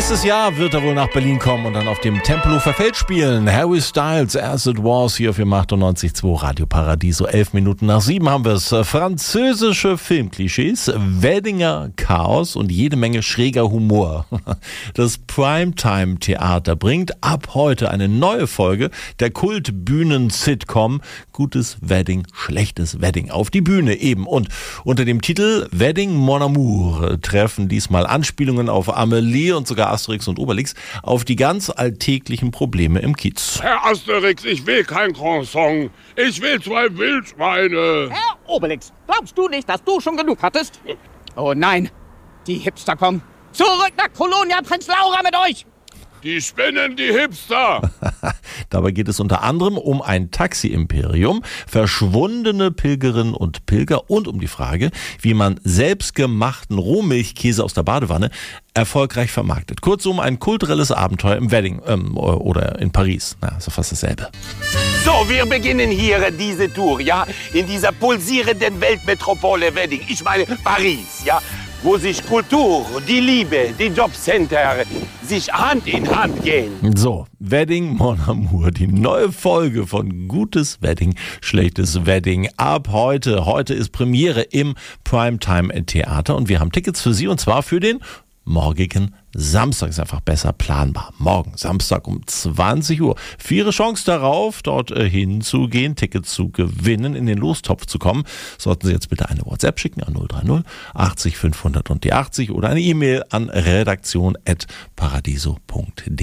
Nächstes Jahr wird er wohl nach Berlin kommen und dann auf dem Tempelhofer Feld spielen. Harry Styles, As It Was, hier auf dem 98.2 Radio Paradiso. 11 Minuten nach 7 haben wir es. Französische Filmklischees, Weddinger Chaos und jede Menge schräger Humor. Das Primetime-Theater bringt ab heute eine neue Folge der Kultbühnen-Sitcom Gutes Wedding, Schlechtes Wedding auf die Bühne eben. Und unter dem Titel Wedding Mon Amour treffen diesmal Anspielungen auf Amelie und sogar Asterix und Obelix auf die ganz alltäglichen Probleme im Kiez. Herr Asterix, ich will kein Croissant. Ich will 2 Wildschweine. Herr Obelix, glaubst du nicht, dass du schon genug hattest? Oh nein, die Hipster kommen. Zurück nach Kolonia Prinz Laura mit euch! Die spinnen, die Hipster. Dabei geht es unter anderem um ein Taxi-Imperium, verschwundene Pilgerinnen und Pilger und um die Frage, wie man selbstgemachten Rohmilchkäse aus der Badewanne erfolgreich vermarktet. Kurzum, ein kulturelles Abenteuer im Wedding oder in Paris. Na, ist doch fast dasselbe. So, wir beginnen hier diese Tour, ja, in dieser pulsierenden Weltmetropole Wedding. Ich meine Paris, ja, wo sich Kultur, die Liebe, die Jobcenter sich Hand in Hand gehen. So, Wedding Mon Amour, die neue Folge von Gutes Wedding, Schlechtes Wedding. Ab heute. Heute ist Premiere im Primetime-Theater und wir haben Tickets für Sie und zwar für den morgigen Samstag. Ist einfach besser planbar. Morgen, Samstag um 20 Uhr. Für Ihre Chance darauf, dort hinzugehen, Tickets zu gewinnen, in den Lostopf zu kommen, sollten Sie jetzt bitte eine WhatsApp schicken an 030 80 500 und die 80 oder eine E-Mail an redaktion@paradiso.de.